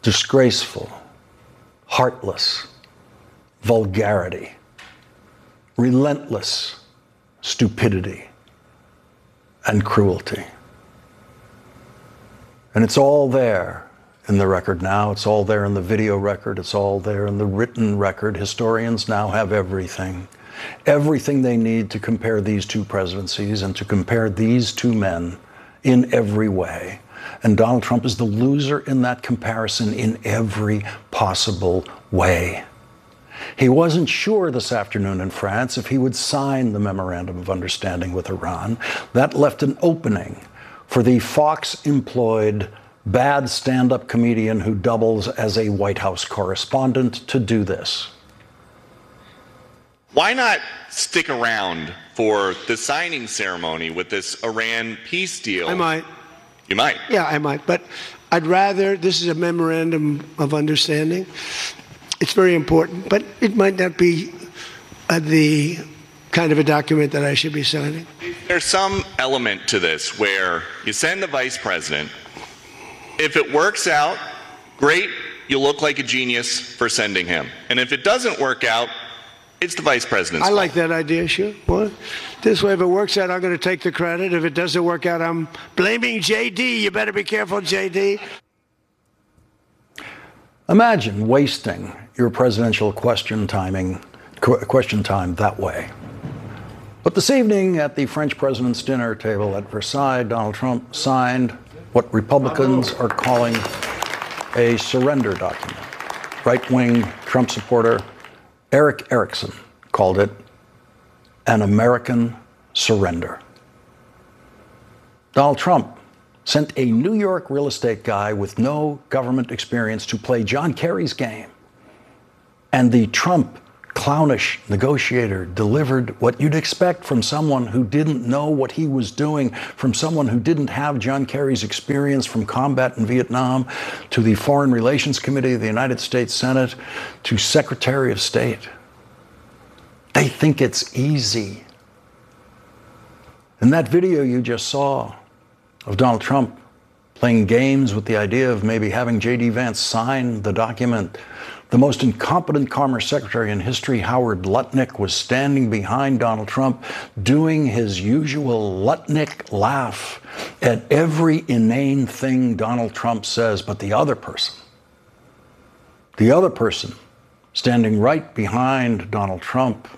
disgraceful, heartless vulgarity, relentless stupidity and cruelty. And it's all there in the record now. It's all there in the video record. It's all there in the written record. Historians now have everything they need to compare these two presidencies and to compare these two men in every way. And Donald Trump is the loser in that comparison in every possible way. He wasn't sure this afternoon in France if he would sign the Memorandum of Understanding with Iran. That left an opening for the Fox-employed bad stand-up comedian who doubles as a White House correspondent to do this. Why not stick around for the signing ceremony with this Iran peace deal? I might. You might? Yeah, I might. But I'd rather, this is a Memorandum of Understanding. It's very important, but it might not be the kind of a document that I should be signing. There's some element to this where you send the vice president. If it works out, great, you look like a genius for sending him. And if it doesn't work out, it's the vice president's I like fault. that idea, sure. Well, this way, if it works out, I'm going to take the credit. If it doesn't work out, I'm blaming JD. You better be careful, JD. Imagine wasting your presidential question time that way. But this evening at the French president's dinner table at Versailles, Donald Trump signed what Republicans are calling a surrender document. Right-wing Trump supporter Eric Erickson called it an American surrender. Donald Trump sent a New York real estate guy with no government experience to play John Kerry's game. And the Trump clownish negotiator delivered what you'd expect from someone who didn't know what he was doing, from someone who didn't have John Kerry's experience from combat in Vietnam, to the Foreign Relations Committee of the United States Senate, to Secretary of State. They think it's easy. In that video you just saw of Donald Trump playing games with the idea of maybe having J.D. Vance sign the document, the most incompetent Commerce Secretary in history, Howard Lutnick, was standing behind Donald Trump doing his usual Lutnick laugh at every inane thing Donald Trump says. But the other person standing right behind Donald Trump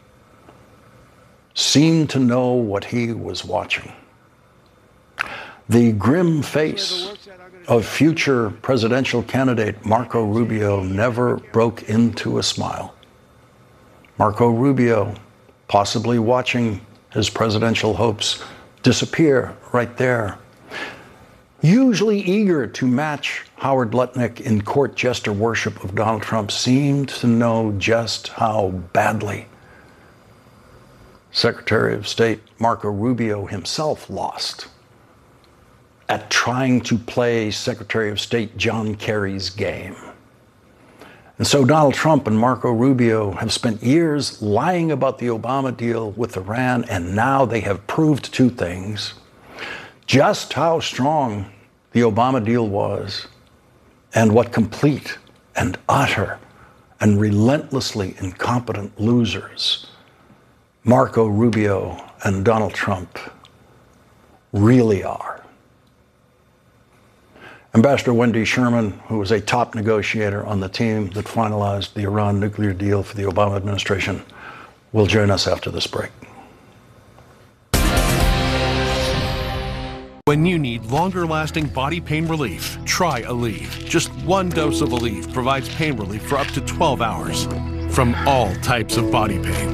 seemed to know what he was watching. The grim face of future presidential candidate Marco Rubio never broke into a smile. Marco Rubio possibly watching his presidential hopes disappear right there. Usually eager to match Howard Lutnick in court jester worship of Donald Trump, seemed to know just how badly Secretary of State Marco Rubio himself lost at trying to play Secretary of State John Kerry's game. And so Donald Trump and Marco Rubio have spent years lying about the Obama deal with Iran, and now they have proved two things: just how strong the Obama deal was, and what complete and utter and relentlessly incompetent losers Marco Rubio and Donald Trump really are. Ambassador Wendy Sherman, who was a top negotiator on the team that finalized the Iran nuclear deal for the Obama administration, will join us after this break. When you need longer-lasting body pain relief, try Aleve. Just one dose of Aleve provides pain relief for up to 12 hours from all types of body pain.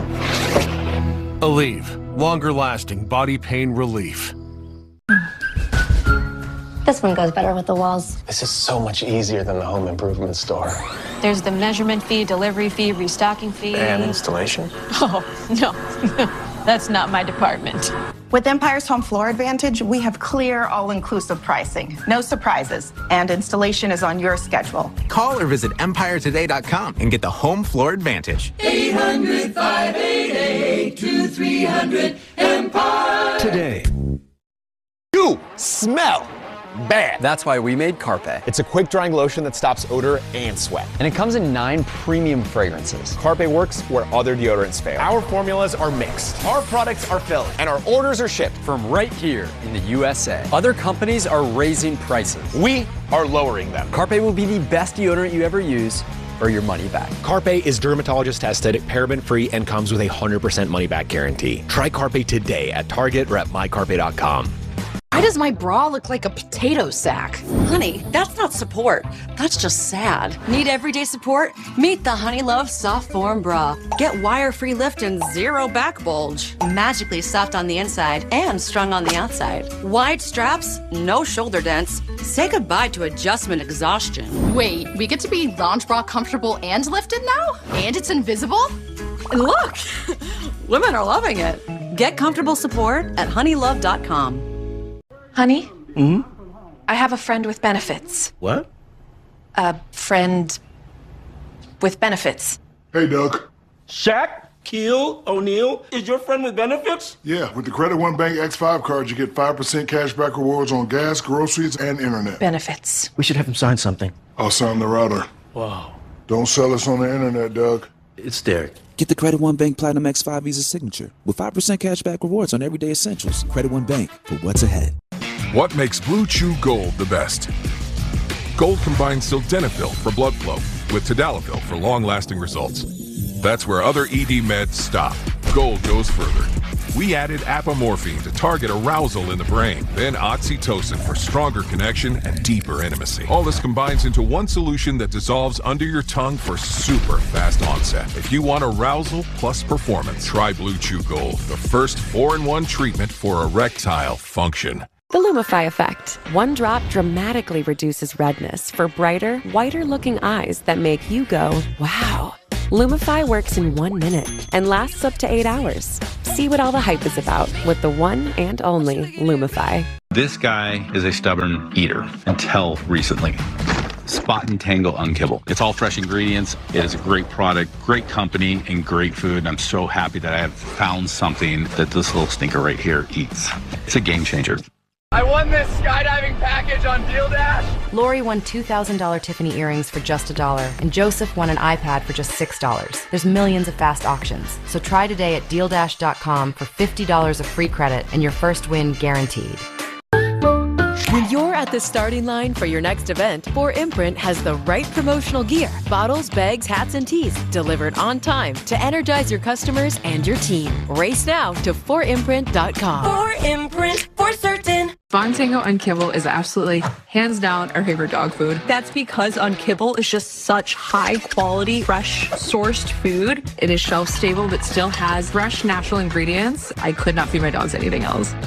Aleve, longer-lasting body pain relief. This one goes better with the walls. This is so much easier than the home improvement store. There's the measurement fee, delivery fee, restocking fee. And installation? Oh, no. That's not my department. With Empire's Home Floor Advantage, we have clear, all-inclusive pricing. No surprises. And installation is on your schedule. Call or visit EmpireToday.com and get the Home Floor Advantage. 800-588-2300 Empire. Today. You smell. bad. That's why we made Carpe. It's a quick-drying lotion that stops odor and sweat. And it comes in 9 premium fragrances. Carpe works where other deodorants fail. Our formulas are mixed. Our products are filled. And our orders are shipped. From right here in the USA. Other companies are raising prices. We are lowering them. Carpe will be the best deodorant you ever use or your money back. Carpe is dermatologist tested, paraben-free, and comes with a 100% money-back guarantee. Try Carpe today at Target or at mycarpe.com. Why does my bra look like a potato sack? Honey, that's not support. That's just sad. Need everyday support? Meet the Honeylove Soft Form Bra. Get wire-free lift and 0 back bulge. Magically soft on the inside and strong on the outside. Wide straps, no shoulder dents. Say goodbye to adjustment exhaustion. Wait, we get to be lounge bra comfortable and lifted now? And it's invisible? And look, women are loving it. Get comfortable support at honeylove.com. Honey? I have a friend with benefits. What? A friend with benefits. Hey, Doug. Shaq, Keel, O'Neal, is your friend with benefits? Yeah, with the Credit One Bank X5 card, you get 5% cash back rewards on gas, groceries, and internet. Benefits. We should have him sign something. I'll sign the router. Wow. Don't sell us on the internet, Doug. It's Derek. Get the Credit One Bank Platinum X5 Visa Signature with 5% cash back rewards on everyday essentials. Credit One Bank for what's ahead. What makes Blue Chew Gold the best? Gold combines sildenafil for blood flow with tadalafil for long-lasting results. That's where other ED meds stop. Gold goes further. We added apomorphine to target arousal in the brain, then oxytocin for stronger connection and deeper intimacy. All this combines into one solution that dissolves under your tongue for super fast onset. If you want arousal plus performance, try Blue Chew Gold, the first 4-in-1 treatment for erectile function. The Lumify Effect. One drop dramatically reduces redness for brighter, whiter-looking eyes that make you go, wow. Lumify works in 1 minute and lasts up to 8 hours. See what all the hype is about with the one and only Lumify. This guy is a stubborn eater until recently. Spot and Tangle Unkibble. It's all fresh ingredients. It is a great product, great company, and great food. I'm so happy that I have found something that this little stinker right here eats. It's a game changer. I won this skydiving package on Deal Dash. Lori won $2,000 Tiffany earrings for just $1, and Joseph won an iPad for just $6. There's millions of fast auctions, so try today at DealDash.com for $50 of free credit and your first win guaranteed. When you're at the starting line for your next event, 4imprint has the right promotional gear, bottles, bags, hats, and tees delivered on time to energize your customers and your team. Race now to 4imprint.com. 4imprint, for certain. Spot and Tango Unkibble is absolutely, hands down, our favorite dog food. That's because Unkibble is just such high quality, fresh, sourced food. It is shelf stable, but still has fresh, natural ingredients. I could not feed my dogs anything else.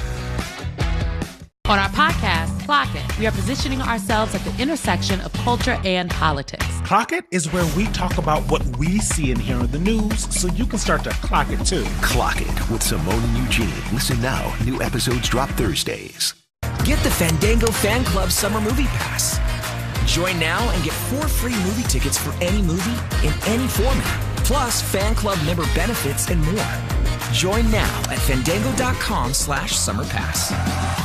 On our podcast, Clock It, we are positioning ourselves at the intersection of culture and politics. Clock It is where we talk about what we see and hear in the news so you can start to clock it too. Clock It with Simone and Eugene. Listen now. New episodes drop Thursdays. Get the Fandango Fan Club Summer Movie Pass. Join now and get 4 free movie tickets for any movie in any format. Plus, fan club member benefits and more. Join now at fandango.com/summerpass.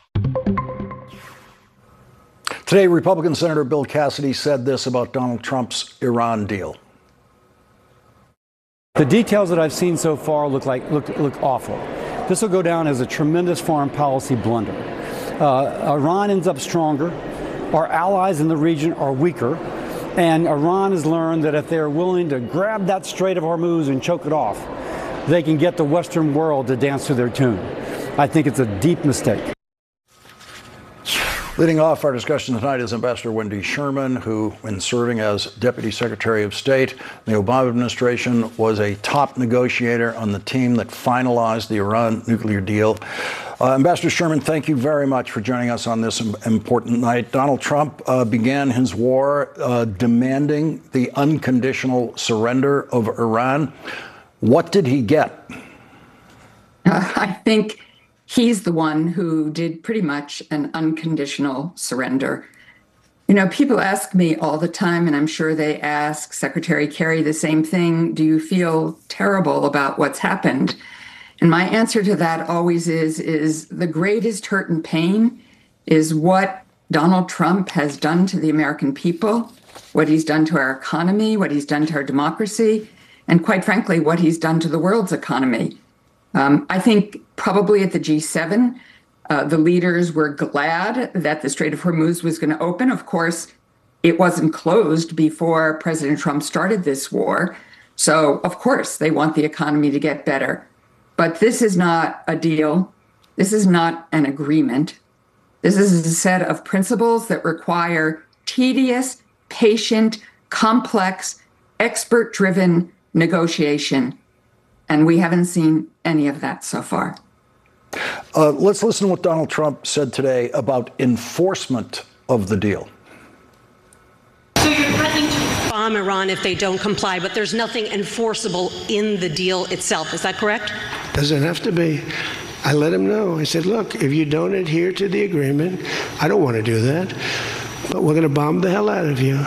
Today, Republican Senator Bill Cassidy said this about Donald Trump's Iran deal. The details that I've seen so far look awful. This will go down as a tremendous foreign policy blunder. Iran ends up stronger. Our allies in the region are weaker. And Iran has learned that if they're willing to grab that Strait of Hormuz and choke it off, they can get the Western world to dance to their tune. I think it's a deep mistake. Leading off our discussion tonight is Ambassador Wendy Sherman, who, when serving as Deputy Secretary of State in the Obama administration, was a top negotiator on the team that finalized the Iran nuclear deal. Ambassador Sherman, thank you very much for joining us on this important night. Donald Trump began his war demanding the unconditional surrender of Iran. What did he get? I think he's the one who did pretty much an unconditional surrender. You know, people ask me all the time, and I'm sure they ask Secretary Kerry the same thing. Do you feel terrible about what's happened? And my answer to that always is the greatest hurt and pain is what Donald Trump has done to the American people, what he's done to our economy, what he's done to our democracy, and quite frankly, what he's done to the world's economy. I think probably at the G7, the leaders were glad that the Strait of Hormuz was going to open. Of course, it wasn't closed before President Trump started this war. So, of course, they want the economy to get better. But this is not a deal. This is not an agreement. This is a set of principles that require tedious, patient, complex, expert-driven negotiation. And we haven't seen any of that so far. Let's listen to what Donald Trump said today about enforcement of the deal. So you're threatening to bomb Iran if they don't comply, but there's nothing enforceable in the deal itself. Is that correct? Doesn't have to be. I let him know. I said, look, if you don't adhere to the agreement, I don't want to do that, but we're going to bomb the hell out of you.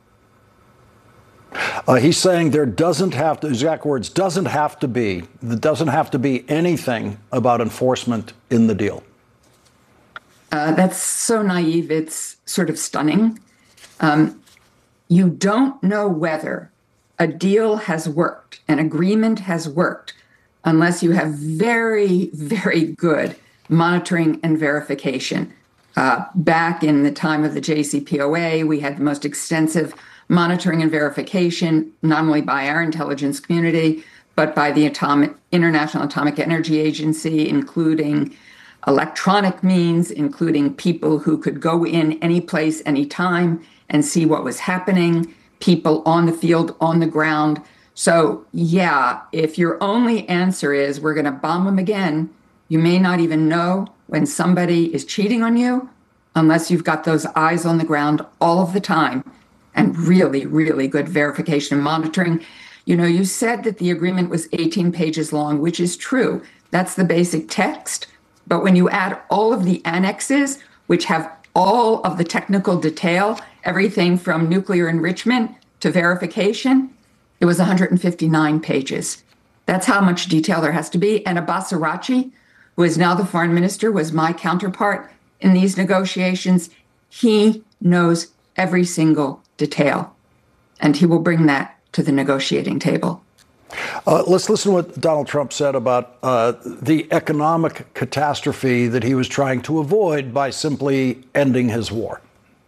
He's saying there doesn't have to, exact words, there doesn't have to be anything about enforcement in the deal. That's so naive, it's sort of stunning. You don't know whether a deal has worked, an agreement has worked, unless you have very, very good monitoring and verification. Back in the time of the JCPOA, we had the most extensive monitoring and verification, not only by our intelligence community, but by the International Atomic Energy Agency, including electronic means, including people who could go in any place, anytime, and see what was happening, people on the field, on the ground. So, yeah, if your only answer is we're going to bomb them again, you may not even know when somebody is cheating on you unless you've got those eyes on the ground all of the time and really, really good verification and monitoring. You know, you said that the agreement was 18 pages long, which is true. That's the basic text. But when you add all of the annexes, which have all of the technical detail, everything from nuclear enrichment to verification, it was 159 pages. That's how much detail there has to be. And Abbas Araghchi, who is now the foreign minister, was my counterpart in these negotiations. He knows every single detail, and he will bring that to the negotiating table. Let's listen to what Donald Trump said about the economic catastrophe that he was trying to avoid by simply ending his war.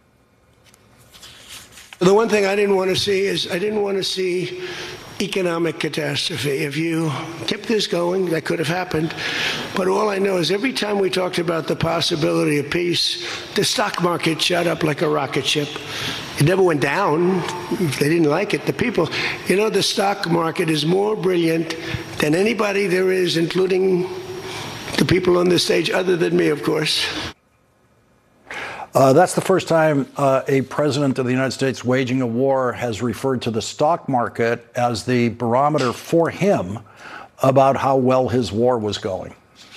The one thing I didn't want to see is I didn't want to see economic catastrophe. If you kept this going, that could have happened. But all I know is every time we talked about the possibility of peace, the stock market shot up like a rocket ship. It never went down. They didn't like it. The people, you know, the stock market is more brilliant than anybody there is, including the people on the stage, other than me, of course. That's the first time a president of the United States waging a war has referred to the stock market as the barometer for him about how well his war was going.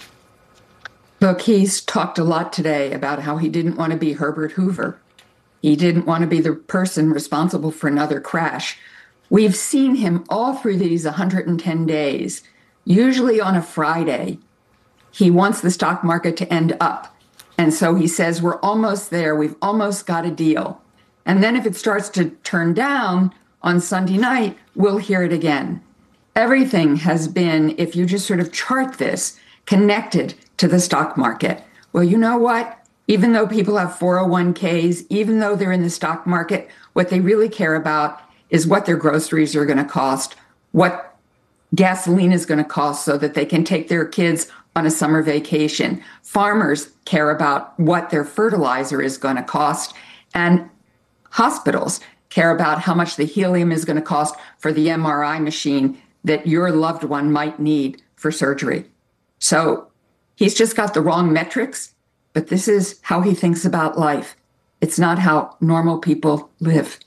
Look, he's talked a lot today about how he didn't want to be Herbert Hoover. He didn't want to be the person responsible for another crash. We've seen him all through these 110 days, usually on a Friday. He wants the stock market to end up. And so he says, we're almost there. We've almost got a deal. And then if it starts to turn down on Sunday night, we'll hear it again. Everything has been, if you just sort of chart this, connected to the stock market. Well, you know what? Even though people have 401ks, even though they're in the stock market, what they really care about is what their groceries are going to cost, what gasoline is going to cost so that they can take their kids on a summer vacation. Farmers care about what their fertilizer is going to cost, and hospitals care about how much the helium is going to cost for the MRI machine that your loved one might need for surgery. So he's just got the wrong metrics, but this is how he thinks about life. It's not how normal people live.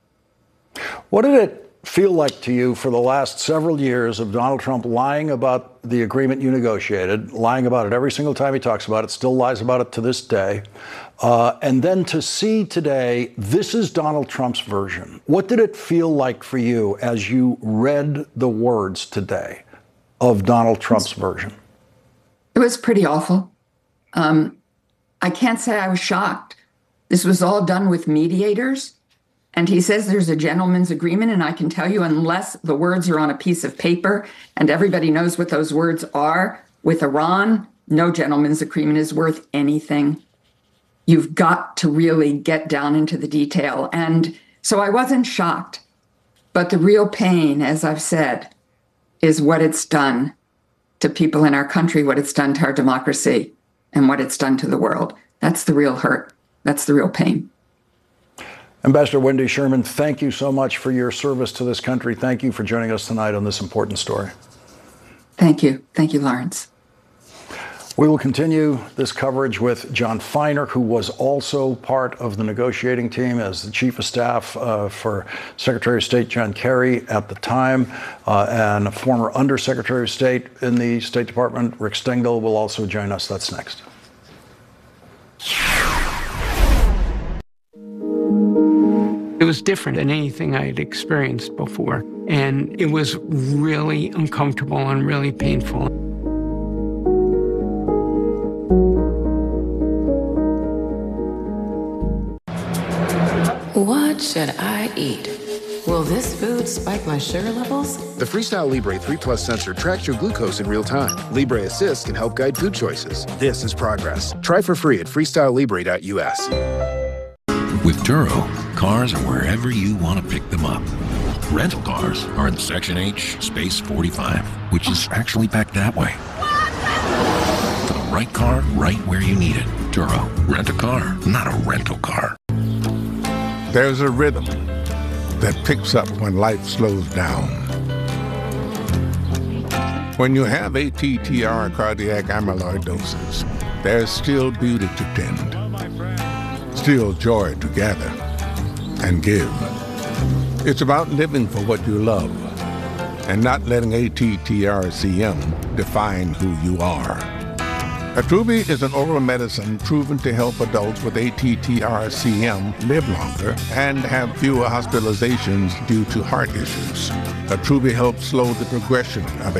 What did it feel like to you for the last several years of Donald Trump lying about the agreement you negotiated, lying about it every single time he talks about it, still lies about it to this day, and then to see today, this is Donald Trump's version. What did it feel like for you as you read the words today of Donald Trump's version? It was pretty awful. I can't say I was shocked. This was all done with mediators. And he says there's a gentleman's agreement. And I can tell you, unless the words are on a piece of paper and everybody knows what those words are, with Iran, no gentleman's agreement is worth anything. You've got to really get down into the detail. And so I wasn't shocked. But the real pain, as I've said, is what it's done to people in our country, what it's done to our democracy, and what it's done to the world. That's the real hurt. That's the real pain. Ambassador Wendy Sherman, thank you so much for your service to this country. Thank you for joining us tonight on this important story. Thank you. Thank you, Lawrence. We will continue this coverage with John Feiner, who was also part of the negotiating team as the Chief of Staff for Secretary of State John Kerry at the time, and former Undersecretary of State in the State Department, Rick Stengel, will also join us. That's next. It was different than anything I had experienced before, and it was really uncomfortable and really painful. What should I eat? Will this food spike my sugar levels? The Freestyle Libre 3 Plus sensor tracks your glucose in real time. Libre Assist can help guide food choices. This is progress. Try for free at freestylelibre.us. With Turo, cars are wherever you want to pick them up. Rental cars are in Section H, Space 45, which is actually packed that way. For the right car, right where you need it. Turo, rent a car, not a rental car. There's a rhythm that picks up when life slows down. When you have ATTR cardiac amyloidosis, there's still beauty to tend, still joy to gather and give. It's about living for what you love and not letting ATTR-CM define who you are. Attruby is an oral medicine proven to help adults with ATTR-CM live longer and have fewer hospitalizations due to heart issues. Attruby helps slow the progression of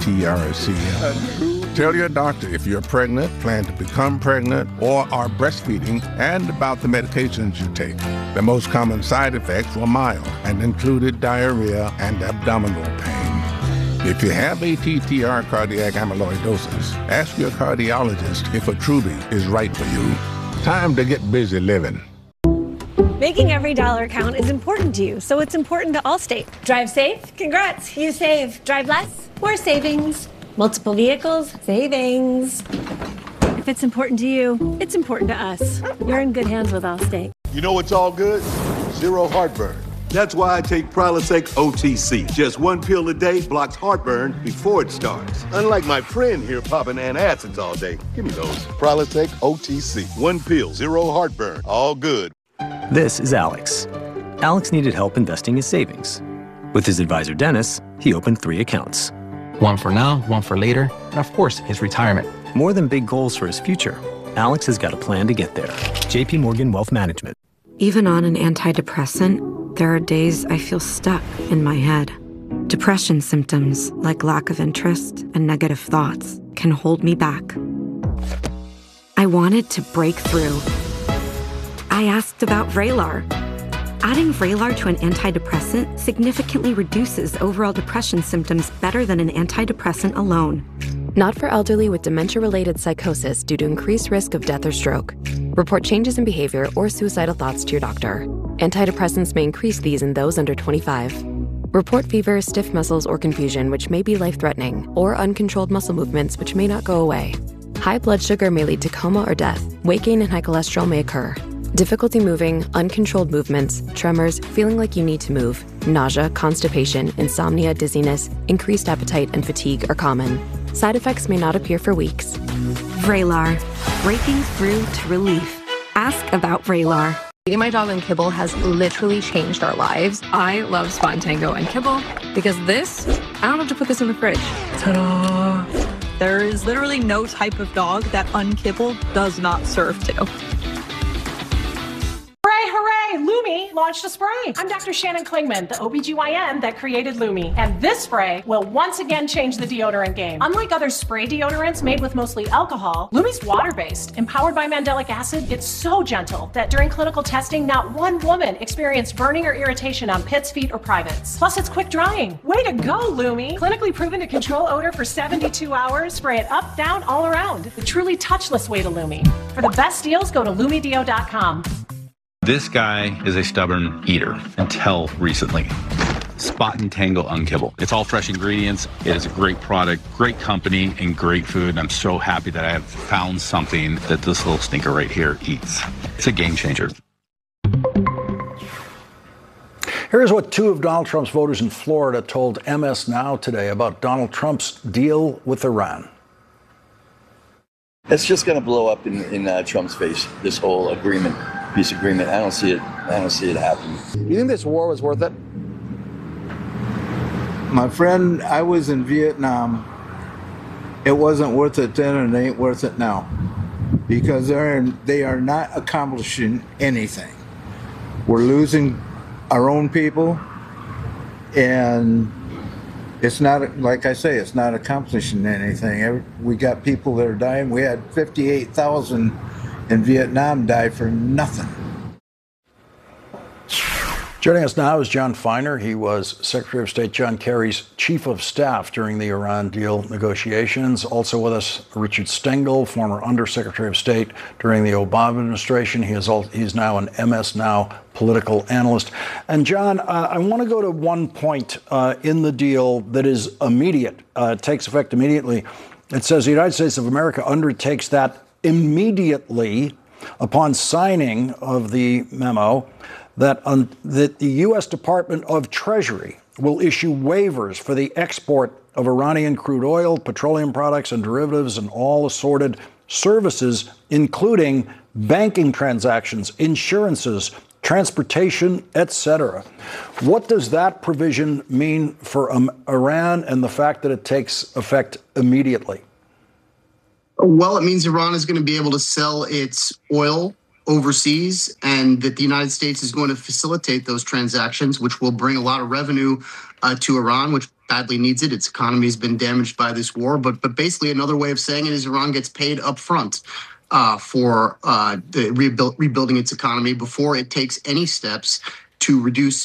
ATTR-CM. Tell your doctor if you're pregnant, plan to become pregnant, or are breastfeeding, and about the medications you take. The most common side effects were mild and included diarrhea and abdominal pain. If you have ATTR cardiac amyloidosis, ask your cardiologist if Attruby is right for you. Time to get busy living. Making every dollar count is important to you, so it's important to Allstate. Drive safe? Congrats, you save. Drive less? More savings. Multiple vehicles? Savings. If it's important to you, it's important to us. You're in good hands with Allstate. You know what's all good? Zero heartburn. That's why I take Prilosec OTC. Just one pill a day blocks heartburn before it starts. Unlike my friend here popping antacids all day. Give me those. Prilosec OTC. One pill, zero heartburn. All good. This is Alex. Alex needed help investing his savings. With his advisor, Dennis, he opened 3 accounts. One for now, one for later, and of course, his retirement. More than big goals for his future, Alex has got a plan to get there. JP Morgan Wealth Management. Even on an antidepressant, there are days I feel stuck in my head. Depression symptoms like lack of interest and negative thoughts can hold me back. I wanted to break through. I asked about Vraylar. Adding Vraylar to an antidepressant significantly reduces overall depression symptoms better than an antidepressant alone. Not for elderly with dementia-related psychosis due to increased risk of death or stroke. Report changes in behavior or suicidal thoughts to your doctor. Antidepressants may increase these in those under 25. Report fever, stiff muscles, or confusion, which may be life-threatening, or uncontrolled muscle movements, which may not go away. High blood sugar may lead to coma or death. Weight gain and high cholesterol may occur. Difficulty moving, uncontrolled movements, tremors, feeling like you need to move, nausea, constipation, insomnia, dizziness, increased appetite, and fatigue are common. Side effects may not appear for weeks. Vraylar, breaking through to relief. Ask about Vraylar. Feeding my dog on kibble has literally changed our lives. I love Spot Tango and kibble because this, I don't have to put this in the fridge. Ta-da! There is literally no type of dog that unkibble does not serve to. Hooray, hooray! Lumi, launched a spray. I'm Dr. Shannon Klingman, the OBGYN that created Lumi. And this spray will once again change the deodorant game. Unlike other spray deodorants made with mostly alcohol, Lumi's water-based. Empowered by mandelic acid, it's so gentle that during clinical testing, not one woman experienced burning or irritation on pits, feet, or privates. Plus, it's quick drying. Way to go, Lumi! Clinically proven to control odor for 72 hours. Spray it up, down, all around. The truly touchless way to Lumi. For the best deals, go to lumideo.com. This guy is a stubborn eater until recently. Spot and Tangle Unkibble. It's all fresh ingredients. It is a great product, great company, and great food. And I'm so happy that I have found something that this little stinker right here eats. It's a game changer. Here's what two of Donald Trump's voters in Florida told MS Now today about Donald Trump's deal with Iran. It's just going to blow up in Trump's face, this whole peace agreement. I don't see it happening. You think this war was worth it? My friend, I was in Vietnam. It wasn't worth it then, and it ain't worth it now, because they are not accomplishing anything. We're losing our own people, and it's not, like I say, it's not accomplishing anything. We got people that are dying. We had 58,000 in Vietnam die for nothing. Joining us now is John Feiner. He was Secretary of State John Kerry's chief of staff during the Iran deal negotiations. Also with us, Richard Stengel, former Undersecretary of State during the Obama administration. He's now an MS Now political analyst. And John, I want to go to one point in the deal that is immediate, takes effect immediately. It says the United States of America undertakes that immediately upon signing of the memo that the U.S. Department of Treasury will issue waivers for the export of Iranian crude oil, petroleum products, and derivatives, and all assorted services, including banking transactions, insurances, transportation, etc. What does that provision mean for Iran and the fact that it takes effect immediately? Well, it means Iran is going to be able to sell its oil overseas, and that the United States is going to facilitate those transactions, which will bring a lot of revenue to Iran, which badly needs it. Its economy has been damaged by this war. But basically, another way of saying it is Iran gets paid up front for rebuilding its economy before it takes any steps to reduce